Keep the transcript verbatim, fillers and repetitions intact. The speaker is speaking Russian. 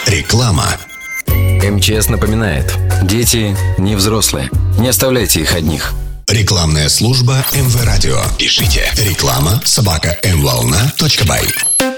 Реклама. МЧС напоминает: дети не взрослые. Не оставляйте их одних. Рекламная служба эм вэ Радио. Пишите реклама собака эм волна точка бай.